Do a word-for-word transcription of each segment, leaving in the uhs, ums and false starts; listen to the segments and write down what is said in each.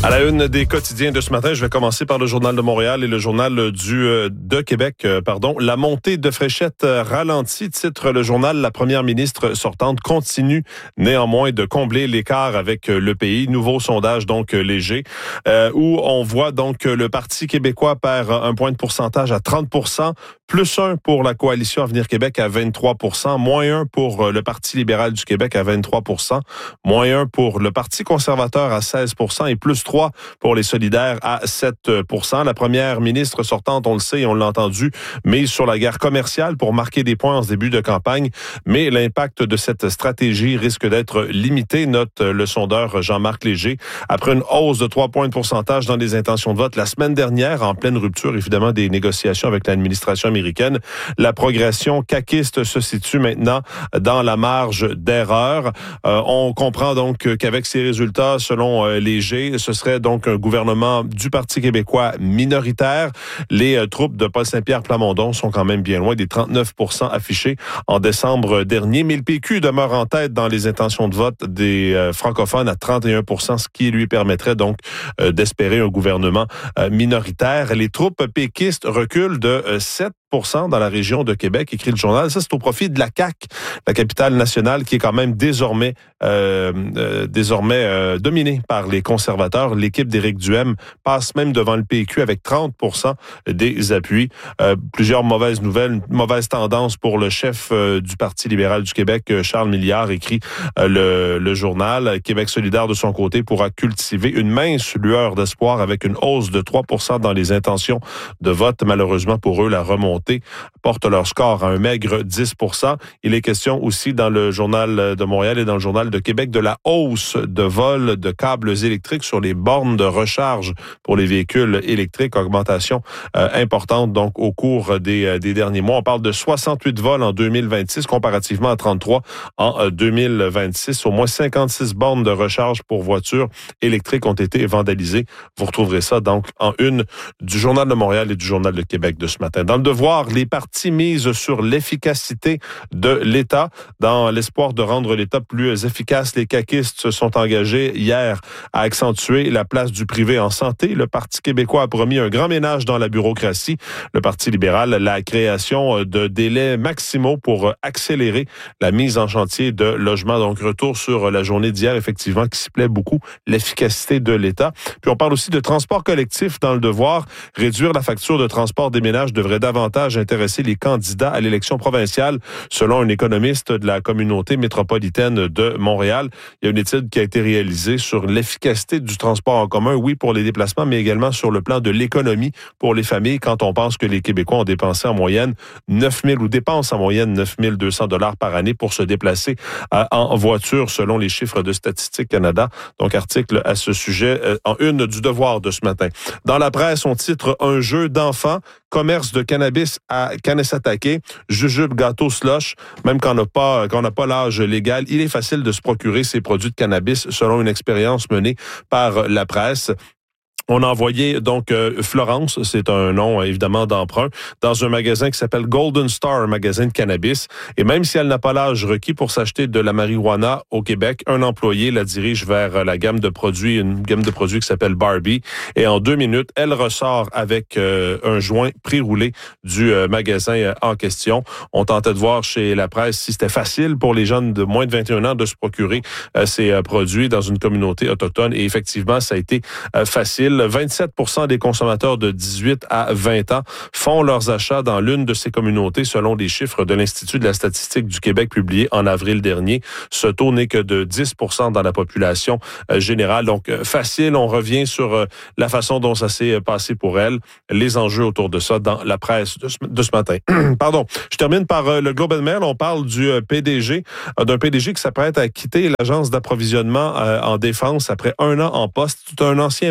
À la une des quotidiens de ce matin, je vais commencer par le Journal de Montréal et le Journal du euh, de Québec. Euh, pardon. La montée de Fréchette euh, ralentit, titre le journal. La première ministre sortante continue néanmoins de combler l'écart avec euh, le pays. Nouveau sondage donc euh, léger euh, où on voit donc euh, le Parti québécois perd un point de pourcentage à trente pour cent, plus un pour la coalition Avenir Québec à vingt-trois pour cent, moins un pour euh, le Parti libéral du Québec à vingt-trois pour cent, moins un pour le Parti conservateur à seize pour cent et plus trois pour les solidaires à sept pour cent. La première ministre sortante, on le sait et on l'a entendu, mise sur la guerre commerciale pour marquer des points en ce début de campagne, mais l'impact de cette stratégie risque d'être limité, note le sondeur Jean-Marc Léger. Après une hausse de trois points de pourcentage dans les intentions de vote la semaine dernière, en pleine rupture évidemment des négociations avec l'administration américaine, la progression caquiste se situe maintenant dans la marge d'erreur. Euh, on comprend donc qu'avec ces résultats, selon euh, Léger, ce serait donc un gouvernement du Parti québécois minoritaire. Les euh, troupes de Paul Saint-Pierre Plamondon sont quand même bien loin des trente-neuf pour cent affichés en décembre dernier. Mais le P Q demeure en tête dans les intentions de vote des euh, francophones à trente et un pour cent, ce qui lui permettrait donc euh, d'espérer un gouvernement euh, minoritaire. Les troupes péquistes reculent de euh, sept pour cent dans la région de Québec, écrit le journal. Ça, c'est au profit de la C A Q, la capitale nationale, qui est quand même désormais euh, euh, désormais euh, dominée par les conservateurs. L'équipe d'Éric Duhem passe même devant le P Q avec trente pour cent des appuis. Euh, plusieurs mauvaises nouvelles, une mauvaise tendance pour le chef euh, du Parti libéral du Québec, Charles Milliard, écrit euh, le, le journal. Québec solidaire, de son côté, pourra cultiver une mince lueur d'espoir avec une hausse de trois pour cent dans les intentions de vote. Malheureusement pour eux, la remontée porte leur score à un maigre dix pour cent. Il est question aussi dans le Journal de Montréal et dans le Journal de Québec de la hausse de vol de câbles électriques sur les bornes de recharge pour les véhicules électriques. Augmentation euh, importante donc au cours des, euh, des derniers mois. On parle de soixante-huit vols en deux mille vingt-six comparativement à trente-trois en euh, deux mille vingt-six. Au moins cinquante-six bornes de recharge pour voitures électriques ont été vandalisées. Vous retrouverez ça donc en une du Journal de Montréal et du Journal de Québec de ce matin. Dans le Devoir, les partis misent sur l'efficacité de l'État. Dans l'espoir de rendre l'État plus efficace, les caquistes se sont engagés hier à accentuer la place du privé en santé. Le Parti québécois a promis un grand ménage dans la bureaucratie. Le Parti libéral, la création de délais maximaux pour accélérer la mise en chantier de logements. Donc, retour sur la journée d'hier, effectivement, qui s'y plaît beaucoup, l'efficacité de l'État. Puis, on parle aussi de transport collectif dans le Devoir. Réduire la facture de transport des ménages devrait davantage intéresser les candidats à l'élection provinciale, selon un économiste de la communauté métropolitaine de Montréal. Il y a une étude qui a été réalisée sur l'efficacité du transport en commun, oui, pour les déplacements, mais également sur le plan de l'économie pour les familles, quand on pense que les Québécois ont dépensé en moyenne neuf mille ou dépensent en moyenne neuf mille deux cents dollars par année pour se déplacer euh, en voiture, selon les chiffres de Statistique Canada. Donc, article à ce sujet euh, en une du Devoir de ce matin. Dans la presse, on titre « Un jeu d'enfants ». Commerce de cannabis à Kanesatake, jujube, gâteau, slush, même quand on n'a pas, quand on n'a pas l'âge légal, il est facile de se procurer ces produits de cannabis selon une expérience menée par la presse. On a envoyé donc euh, Florence, c'est un nom évidemment d'emprunt, dans un magasin qui s'appelle Golden Star, un magasin de cannabis. Et même si elle n'a pas l'âge requis pour s'acheter de la marijuana au Québec, un employé la dirige vers la gamme de produits, une gamme de produits qui s'appelle Barbie. Et en deux minutes, elle ressort avec euh, un joint pré-roulé du euh, magasin euh, en question. On tentait de voir chez la presse si c'était facile pour les jeunes de moins de vingt et un ans de se procurer euh, ces euh, produits dans une communauté autochtone. Et effectivement, ça a été euh, facile. vingt-sept pour cent des consommateurs de dix-huit à vingt ans font leurs achats dans l'une de ces communautés, selon les chiffres de l'Institut de la statistique du Québec publiés en avril dernier. Ce taux n'est que de dix pour cent dans la population euh, générale. Donc, euh, facile, on revient sur euh, la façon dont ça s'est euh, passé pour elle, les enjeux autour de ça dans la presse de ce, de ce matin. Pardon. Je termine par euh, le Globe and Mail. On parle du euh, P D G, euh, d'un P D G qui s'apprête à quitter l'agence d'approvisionnement euh, en défense après un an en poste. C'est un ancien banquier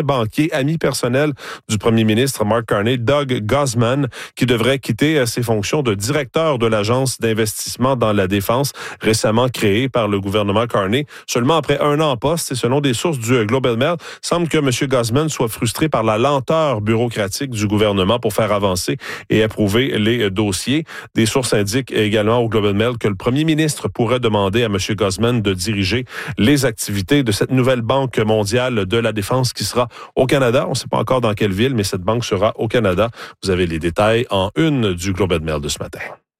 ami personnel du premier ministre Mark Carney, Doug Guzman, qui devrait quitter ses fonctions de directeur de l'agence d'investissement dans la défense récemment créée par le gouvernement Carney. Seulement après un an en poste, et selon des sources du Globe and Mail, semble que M. Guzman soit frustré par la lenteur bureaucratique du gouvernement pour faire avancer et approuver les dossiers. Des sources indiquent également au Globe and Mail que le premier ministre pourrait demander à M. Guzman de diriger les activités de cette nouvelle banque mondiale de la défense qui sera au Canada. On ne sait pas encore dans quelle ville, mais cette banque sera au Canada. Vous avez les détails en une du Globe and Mail de ce matin.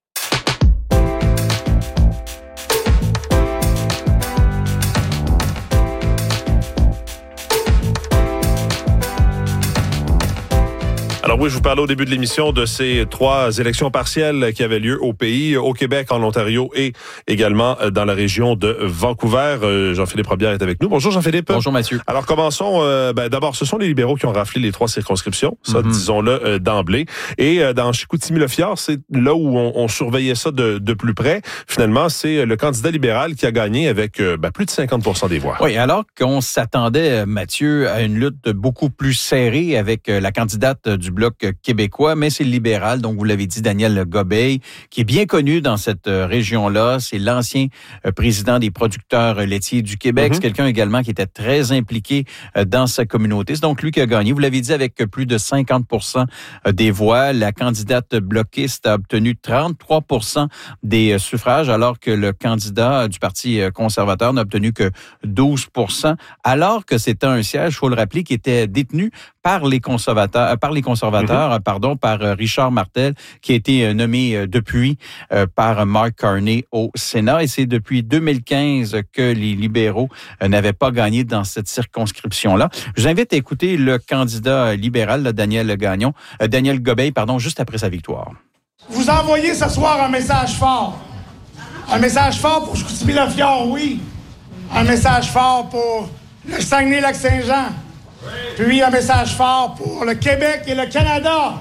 Alors oui, je vous parlais au début de l'émission de ces trois élections partielles qui avaient lieu au pays, au Québec, en Ontario et également dans la région de Vancouver. Jean-Philippe Robillard est avec nous. Bonjour Jean-Philippe. Bonjour Mathieu. Alors commençons. Euh, ben, d'abord, ce sont les libéraux qui ont raflé les trois circonscriptions, ça mm-hmm. disons-le euh, d'emblée. Et euh, dans Chicoutimi-Le-Fjord, c'est là où on, on surveillait ça de, de plus près. Finalement, c'est le candidat libéral qui a gagné avec euh, ben, plus de cinquante pour cent des voix. Oui, alors qu'on s'attendait, Mathieu, à une lutte beaucoup plus serrée avec la candidate du Bloc québécois, mais c'est le libéral, donc vous l'avez dit, Daniel Gobeil, qui est bien connu dans cette région-là. C'est l'ancien président des producteurs laitiers du Québec. Mm-hmm. C'est quelqu'un également qui était très impliqué dans sa communauté. C'est donc lui qui a gagné. Vous l'avez dit, avec plus de cinquante pour cent des voix. La candidate bloquiste a obtenu trente-trois pour cent des suffrages, alors que le candidat du Parti conservateur n'a obtenu que douze pour cent, alors que c'était un siège, il faut le rappeler, qui était détenu par les conservateurs, par les conservateurs, mm-hmm. pardon, par Richard Martel, qui a été nommé depuis euh, par Mark Carney au Sénat. Et c'est depuis deux mille quinze que les libéraux euh, n'avaient pas gagné dans cette circonscription-là. Je vous invite à écouter le candidat libéral, là, Daniel Gagnon, euh, Daniel Gobeil, pardon, juste après sa victoire. Vous envoyez ce soir un message fort. Un message fort pour Chicoutimi-Le-Fjord, oui. Un message fort pour le Saguenay-Lac-Saint-Jean. Puis un message fort pour le Québec et le Canada.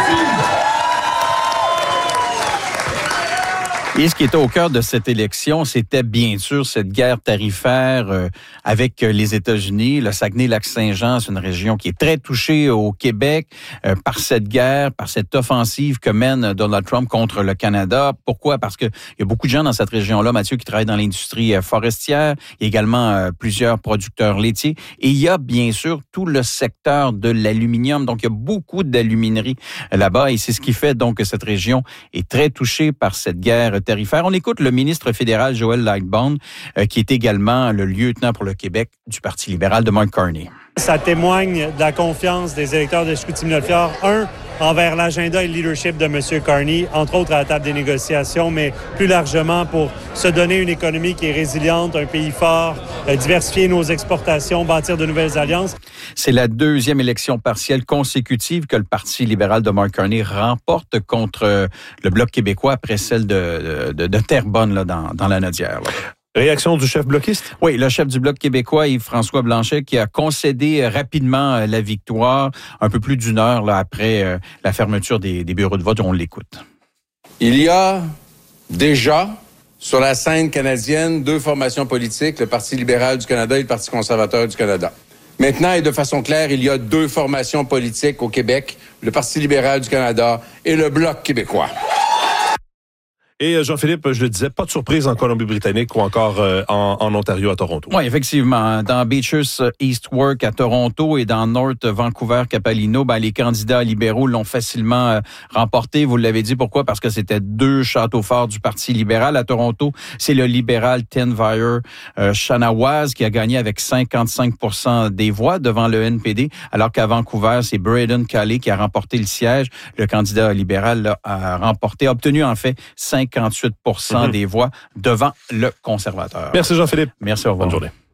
Et ce qui était au cœur de cette élection, c'était bien sûr cette guerre tarifaire euh, avec les États-Unis. Le Saguenay-Lac-Saint-Jean, c'est une région qui est très touchée au Québec euh, par cette guerre, par cette offensive que mène Donald Trump contre le Canada. Pourquoi? Parce que il y a beaucoup de gens dans cette région-là, Mathieu, qui travaillent dans l'industrie forestière. Il y a également euh, plusieurs producteurs laitiers. Et il y a bien sûr tout le secteur de l'aluminium. Donc, il y a beaucoup d'alumineries là-bas. Et c'est ce qui fait donc que cette région est très touchée par cette guerre tarifaire. On écoute le ministre fédéral Joel Lightbound, euh, qui est également le lieutenant pour le Québec du Parti libéral de Mark Carney. Ça témoigne de la confiance des électeurs de Chicoutimi-Le-Fjord. Un, envers l'agenda et le leadership de M. Carney, entre autres à la table des négociations, mais plus largement pour se donner une économie qui est résiliente, un pays fort, euh, diversifier nos exportations, bâtir de nouvelles alliances. C'est la deuxième élection partielle consécutive que le Parti libéral de Mark Carney remporte contre le Bloc québécois après celle de, de, de Terrebonne là, dans, dans la Nodière. Là. Réaction du chef bloquiste? Oui, le chef du Bloc québécois, Yves-François Blanchet, qui a concédé rapidement la victoire un peu plus d'une heure là, après euh, la fermeture des, des bureaux de vote. On l'écoute. Il y a déjà sur la scène canadienne deux formations politiques, le Parti libéral du Canada et le Parti conservateur du Canada. Maintenant, et de façon claire, il y a deux formations politiques au Québec, le Parti libéral du Canada et le Bloc québécois. Et Jean-Philippe, je le disais, pas de surprise en Colombie-Britannique ou encore euh, en, en Ontario, à Toronto. Oui, effectivement. Dans Beaches Eastwark à Toronto et dans North Vancouver-Capalino, ben, les candidats libéraux l'ont facilement euh, remporté. Vous l'avez dit, pourquoi? Parce que c'était deux châteaux forts du Parti libéral. À Toronto, c'est le libéral Tenvire euh, Shanawaz qui a gagné avec cinquante-cinq pour cent des voix devant le N P D, alors qu'à Vancouver, c'est Braden Calley qui a remporté le siège. Le candidat libéral là, a remporté, a obtenu en fait cinquante-huit pour cent mm-hmm. des voix devant le conservateur. Merci Jean-Philippe. Merci, au revoir. Bonne journée.